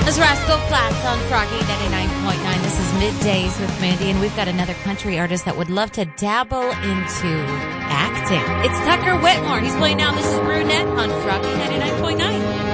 This is Rascal Flatts on Froggy 99.9. This is Middays with Mandy, and we've got another country artist that would love to dabble into acting. It's Tucker Whitmore. He's playing now. This is Brunette on Froggy 99.9.